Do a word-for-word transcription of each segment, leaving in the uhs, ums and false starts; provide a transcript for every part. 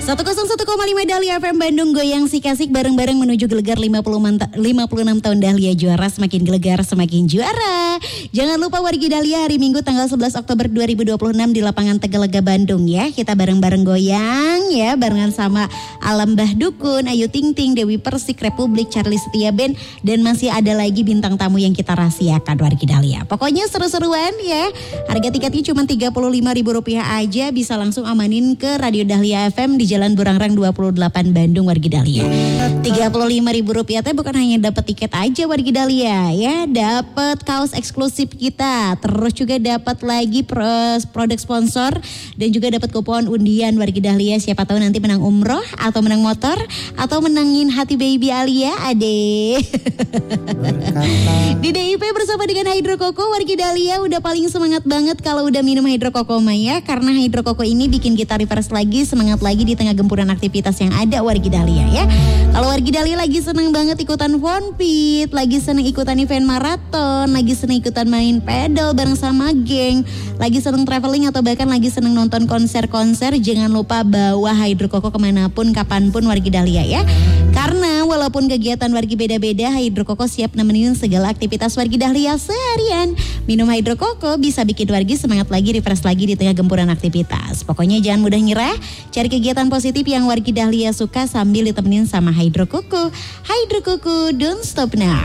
seratus satu koma lima Dahlia F M Bandung, goyang si kasih bareng-bareng menuju gelegar lima puluh enam tahun Dahlia juara, semakin gelegar semakin juara. Jangan lupa wargi Dahlia hari Minggu tanggal sebelas Oktober dua ribu dua puluh enam di lapangan Tegalega Bandung ya. Kita bareng-bareng goyang ya, barengan sama Alam Bah Dukun, Ayu Ting Ting, Dewi Persik, Republik, Charlie Setia Band, dan masih ada lagi bintang tamu yang kita rahasiakan wargi Dahlia. Pokoknya seru-seruan ya. Harga tiketnya cuma tiga puluh lima ribu rupiah aja, bisa langsung amanin ke Radio Dahlia F M di Jalan Burangrang dua puluh delapan Bandung wargi Dahlia. tiga puluh lima ribu rupiah teh bukan hanya dapat tiket aja wargi Dahlia ya, dapat kaos eksklusif kita, terus juga dapat lagi produk sponsor dan juga dapat kupon undian wargi Dahlia. Siapa tahu nanti menang umroh atau menang motor atau menangin hati baby Alia ade. Di D I P bersama dengan Hydro Koko wargi Dahlia udah paling semangat banget kalau udah minum Hydro Koko Maya, karena Hydro Koko ini bikin kita refresh lagi, semangat lagi di tengah gempuran aktivitas yang ada wargi Dahlia ya. Kalau wargi Dahlia lagi seneng banget ikutan Fonpit, lagi seneng ikutan event maraton, lagi seneng ikutan main pedal bareng sama geng, lagi seneng traveling atau bahkan lagi seneng nonton konser-konser, jangan lupa bawa Hydro Koko kemanapun kapanpun wargi Dahlia ya. Karena walaupun kegiatan wargi beda-beda, Hydro Koko siap nemenin segala aktivitas wargi Dahlia seharian. Minum Hydro Koko bisa bikin wargi semangat lagi, refresh lagi di tengah gempuran aktivitas. Pokoknya jangan mudah nyerah, cari kegiatan positif yang wargi Dahlia suka sambil ditemenin sama Hydro Koko. Hydro Koko, don't stop now.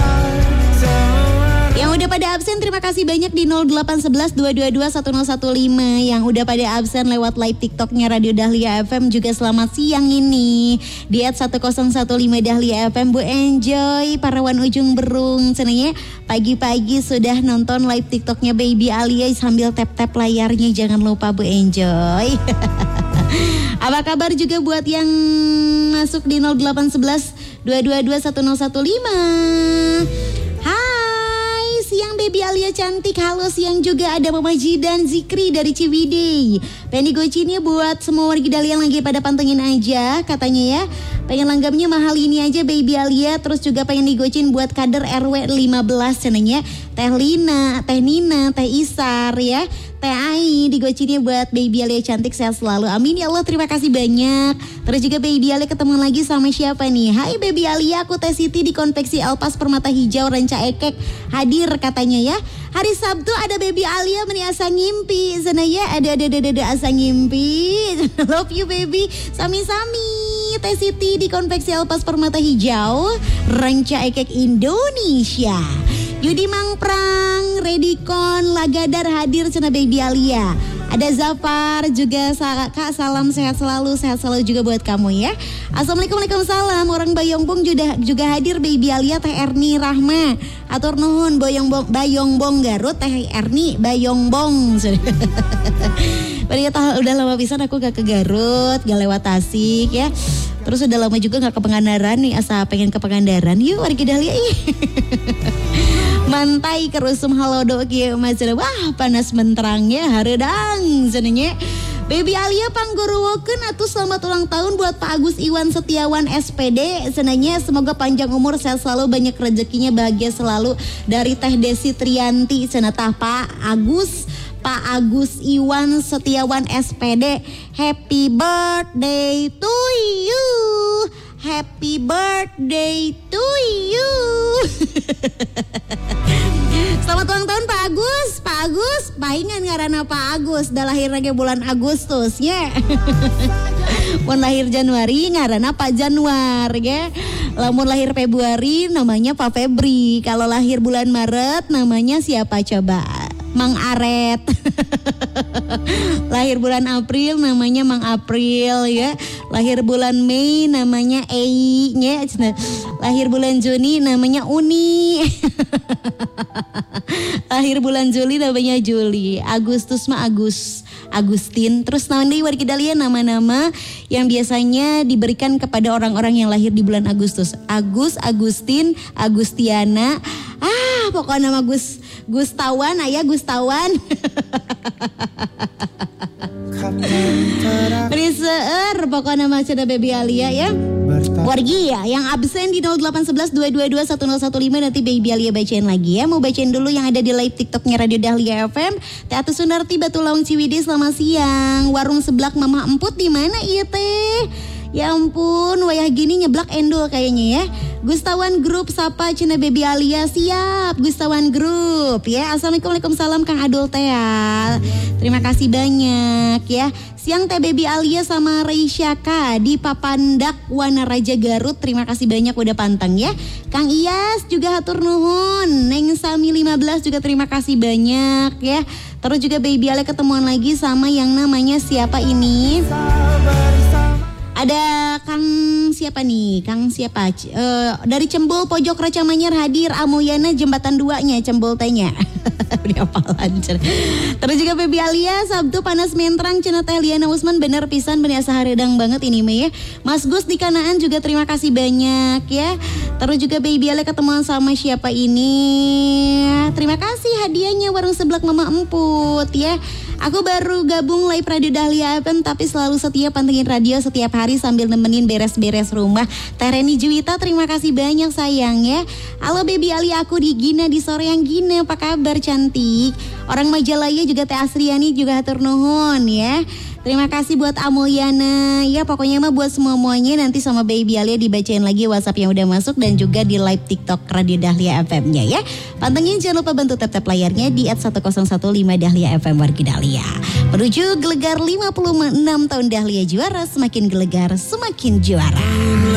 Yang udah pada absen terima kasih banyak di nol delapan satu satu dua dua dua satu nol satu lima. Yang udah pada absen lewat live TikToknya Radio Dahlia F M juga selamat siang ini. Di at seratus lima belas Dahlia F M, Bu Enjoy, Parawan Ujung Berung. Senangnya pagi-pagi sudah nonton live TikToknya Baby Alia sambil tap-tap layarnya, jangan lupa Bu Enjoy. Apa kabar juga buat yang masuk di nol delapan satu satu dua dua dua satu nol satu lima. Siang Baby Alia cantik, halo siang juga ada Mama Jidan Zikri dari Ciwidey. Pengen digocinnya buat semua warga Dahlia yang lagi pada pantengin aja katanya ya. Pengen langgamnya mahal ini aja Baby Alia, terus juga pengen digocin buat kader R W lima belas senengnya Teh Lina, Teh Nina, Teh Isar ya, Teh Ai, digocinnya buat Baby Alia cantik, sehat selalu. Amin ya Allah, terima kasih banyak. Terus juga Baby Alia ketemu lagi sama siapa nih? Hai Baby Alia, aku Teh Siti di Konveksi Alpas Permata Hijau Ranca Ekek hadir katanya ya. Hari Sabtu ada Baby Alia meni asa ngimpi. Sana ya ada ada ada ada asa ngimpi. Love you baby. Sami-sami. Teh Siti di Konveksi Alpas Permata Hijau Ranca Ekek Indonesia. Yudi Mangprang, Redikon, Lagadar hadir cina Baby Alia. Ada Zafar juga, Kak salam sehat selalu, sehat selalu juga buat kamu ya. Assalamualaikum, waalaikumsalam. Orang Bayongbong juga juga hadir Baby Alia, Teh Erni Rahma. Atur nuhun Bayongbong Bayongbong Garut, Teh Erni Bayongbong. Padahal udah lama pisan aku gak ke Garut, gak lewat Tasik ya. Terus udah lama juga gak ke Pangandaran nih, asa pengen ke Pangandaran. Yuk warga Dahlia ih. Mantai kerusum halodo kieu mah cenah, wah panas menterangnya hareudang cenanya. Baby Alia pangguruwokeun atuh selamat ulang tahun buat Pak Agus Iwan Setiawan S P D cenanya, semoga panjang umur, sehat selalu, banyak rezekinya, bahagia selalu. Dari Teh Desi Trianti cenah tah Pak Agus Pak Agus Iwan Setiawan S P D, happy birthday to you. Happy birthday to you. Selamat ulang tahun Pak Agus. Pak Agus, paingan ngaranna Pak Agus, dah lahir lagi bulan Agustus ya. Mun lahir Januari ngaranna Pak Januar ya. Lamun lahir Februari namanya Pak Febri. Kalau lahir bulan Maret namanya siapa coba? Mang Aret. Lahir bulan April namanya Mang April ya. Lahir bulan Mei namanya Ei nya. Lahir bulan Juni namanya Uni. Lahir bulan Juli namanya Juli. Agustus mah Agus Agustin. Terus naon deui wargi Dahlia nama-nama yang biasanya diberikan kepada orang-orang yang lahir di bulan Agustus. Agus, Agustin, Agustiana. Ah, pokoknya nama Gus Gustawan, ayah Gustawan. Riseur pokoknya nama cenah Baby Alia ya. Wargi ya, yang absen di nol delapan satu satu dua dua dua satu nol satu lima nanti Baby Alia bacain lagi ya. Mau bacain dulu yang ada di live TikToknya Radio Dahlia F M. Teatu Sunarti Batu Lawang Ciwidey, selamat siang. Warung seblak Mama Emput di mana iya teh? Ya ampun, wayah gini nyeblak endul kayaknya ya. Gustawan Group sapa Cina Baby Alia, siap Gustawan Group ya. Assalamualaikum, waalaikumsalam Kang Adul teh ya. Terima kasih banyak ya. Siang teh Baby Alia sama Reisyaka di Papandak Wanaraja Garut. Terima kasih banyak udah pantang ya. Kang Iyas juga hatur nuhun. Neng Sami lima belas juga terima kasih banyak ya. Terus juga Baby Alia ketemuan lagi sama yang namanya siapa ini? Ada Kang siapa nih? Kang siapa? Uh, dari Cembul Pojok Raca Manyar hadir. Amoyana jembatan duanya Cembul tanya. Udah apalan. Terus juga Baby Alia Sabtu panas mentrang Cina Teh Liana Usman bener pisan bener saharedang banget ini mah ya. Mas Gus di Kanaan juga terima kasih banyak ya. Terus juga Baby Alia ketemuan sama siapa ini? Terima kasih hadiahnya warung seblak Mama Emput ya. Aku baru gabung live Radio Dahlia F M tapi selalu setia pantengin radio setiap hari sambil nemenin beres-beres rumah. Tereni Juwita terima kasih banyak sayang ya. Halo Baby Alia, aku di Gina di sore yang Gina, apa kabar cantik? Orang Majalaya juga Teh Asriani juga hatur nuhun ya. Terima kasih buat Amulyana. Ya pokoknya mah buat semua-muanya nanti sama Baby Alia dibacain lagi WhatsApp yang udah masuk dan juga di live TikTok Radio Dahlia F M-nya ya. Pantengin jangan lupa bantu tap-tap layarnya di at satu nol satu lima Dahlia F M Wargi Dahlia. Menuju gelegar lima puluh enam tahun Dahlia juara, semakin gelegar semakin juara.